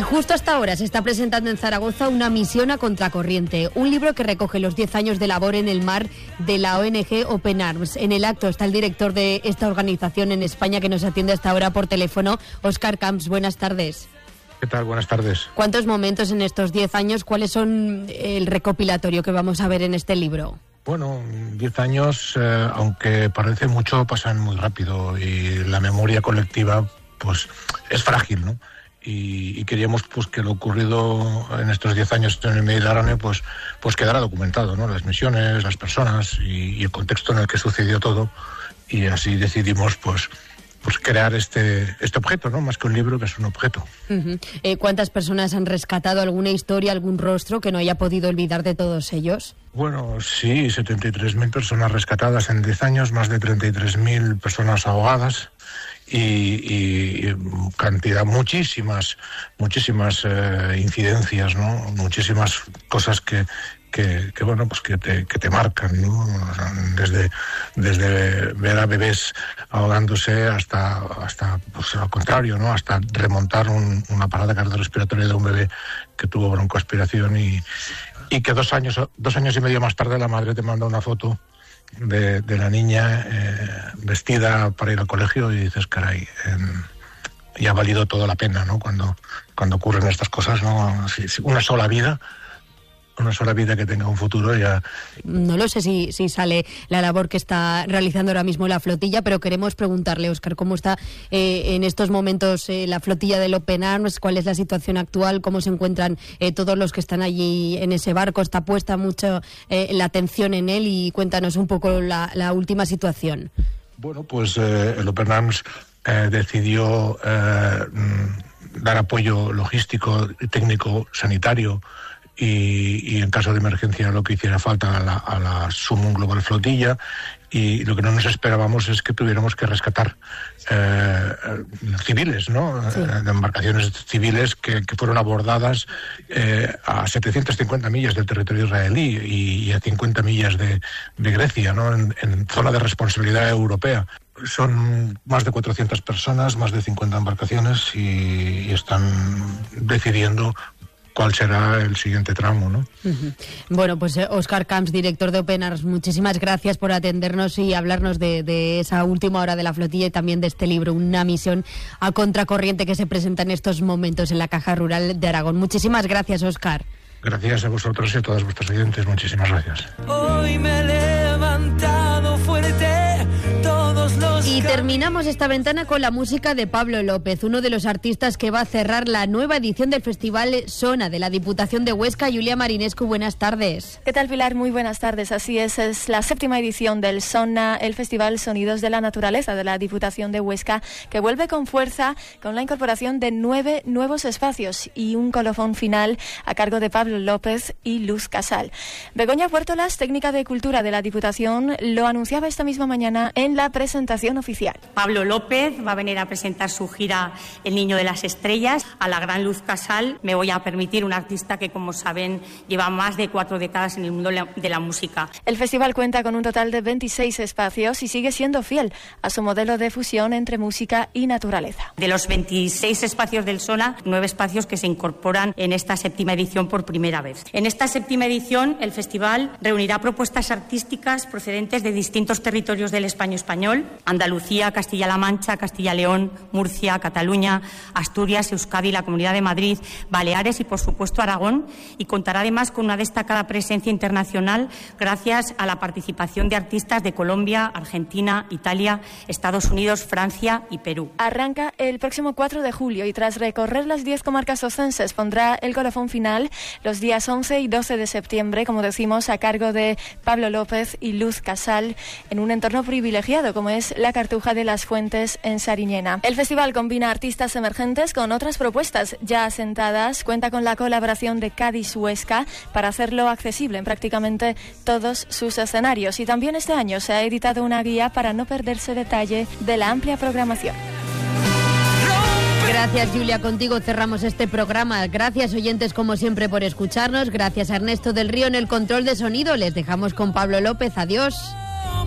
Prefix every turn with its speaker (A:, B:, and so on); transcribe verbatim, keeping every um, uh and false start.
A: justo hasta ahora se está presentando en Zaragoza Una misión a contracorriente, un libro que recoge los diez años de labor en el mar de la O N G Open Arms. En el acto está el director de esta organización en España que nos atiende hasta ahora por teléfono, Óscar Camps. Buenas tardes.
B: ¿Qué tal? Buenas tardes.
A: ¿Cuántos momentos en estos diez años? ¿Cuáles son el recopilatorio que vamos a ver en este libro?
B: Bueno, diez años, eh, aunque parece mucho, pasan muy rápido y la memoria colectiva pues es frágil, ¿no? Y, y queríamos pues que lo ocurrido en estos diez años en el Mediterráneo pues, pues quedara documentado, ¿no? Las misiones, las personas y, y el contexto en el que sucedió todo. Y así decidimos pues... pues crear este este objeto, ¿no? Más que un libro, que es un objeto.
A: Uh-huh. Eh, ¿Cuántas personas han rescatado alguna historia, algún rostro que no haya podido olvidar de todos ellos?
B: Bueno, sí, setenta y tres mil personas rescatadas en diez años, más de treinta y tres mil personas ahogadas y, y, y cantidad, muchísimas, muchísimas eh, incidencias, ¿no? Muchísimas cosas que... Que, que bueno, pues que te, que te marcan, ¿no? O sea, desde, desde ver a bebés ahogándose hasta, hasta pues al contrario, ¿no? Hasta remontar un, una parada cardiorrespiratoria de un bebé que tuvo broncoaspiración y, y que dos años, dos años y medio más tarde la madre te manda una foto de, de la niña eh, vestida para ir al colegio y dices, caray, eh, y ha valido toda la pena, ¿no? Cuando, cuando ocurren estas cosas, ¿no? Si, si una sola vida... una sola vida que tenga un futuro ya.
A: No lo sé si, si sale la labor que está realizando ahora mismo la flotilla, pero queremos preguntarle, Óscar, ¿cómo está eh, en estos momentos eh, la flotilla del Open Arms? ¿Cuál es la situación actual? ¿Cómo se encuentran eh, todos los que están allí en ese barco? ¿Está puesta mucho eh, la atención en él? Y cuéntanos un poco la, la última situación.
B: Bueno, pues eh, el Open Arms eh, decidió eh, dar apoyo logístico, técnico, sanitario, Y, y en caso de emergencia lo que hiciera falta a la, a la Sumum Global Flotilla, y lo que no nos esperábamos es que tuviéramos que rescatar eh, civiles, ¿no? Sí. Eh, embarcaciones civiles que, que fueron abordadas eh, a setecientas cincuenta millas del territorio israelí y, y a cincuenta millas de, de Grecia, ¿no? En, en zona de responsabilidad europea. Son más de cuatrocientas personas, más de cincuenta embarcaciones y, y están decidiendo cuál será el siguiente tramo, ¿no?
A: Uh-huh. Bueno, pues eh, Óscar Camps, director de Open Arms, muchísimas gracias por atendernos y hablarnos de, de esa última hora de la flotilla y también de este libro, Una misión a contracorriente, que se presenta en estos momentos en la Caja Rural de Aragón. Muchísimas gracias, Óscar.
B: Gracias a vosotros y a todos vuestros oyentes. Muchísimas gracias.
C: Hoy me he levantado fuerte.
A: Y terminamos esta ventana con la música de Pablo López, uno de los artistas que va a cerrar la nueva edición del Festival Sona de la Diputación de Huesca. Julia Marinescu, buenas tardes.
D: ¿Qué tal, Pilar? Muy buenas tardes. Así es, es la séptima edición del Sona, el Festival Sonidos de la Naturaleza de la Diputación de Huesca, que vuelve con fuerza con la incorporación de nueve nuevos espacios y un colofón final a cargo de Pablo López y Luz Casal. Begoña Puertolas, técnica de Cultura de la Diputación, lo anunciaba esta misma mañana en la presentación oficial.
E: Pablo López va a venir a presentar su gira El Niño de las Estrellas. A la gran Luz Casal me voy a permitir, un artista que, como saben, lleva más de cuatro décadas en el mundo de la música.
D: El festival cuenta con un total de veintiséis espacios y sigue siendo fiel a su modelo de fusión entre música y naturaleza.
E: De los veintiséis espacios del Sona, nueve espacios que se incorporan en esta séptima edición por primera vez. En esta séptima edición, el festival reunirá propuestas artísticas procedentes de distintos territorios del España español: Andalucía, Castilla-La Mancha, Castilla-León, Murcia, Cataluña, Asturias, Euskadi, la Comunidad de Madrid, Baleares y, por supuesto, Aragón, y contará además con una destacada presencia internacional gracias a la participación de artistas de Colombia, Argentina, Italia, Estados Unidos, Francia y Perú.
D: Arranca el próximo cuatro de julio y tras recorrer las diez comarcas ocenses pondrá el colofón final los días once y doce de septiembre, como decimos, a cargo de Pablo López y Luz Casal, en un entorno privilegiado como es la Cartuja de las Fuentes en Sariñena. El festival combina artistas emergentes con otras propuestas ya asentadas. Cuenta con la colaboración de Cádiz Huesca para hacerlo accesible en prácticamente todos sus escenarios. Y también este año se ha editado una guía para no perderse detalle de la amplia programación.
A: Gracias, Julia. Contigo cerramos este programa. Gracias, oyentes, como siempre, por escucharnos. Gracias a Ernesto del Río en el control de sonido. Les dejamos con Pablo López. Adiós.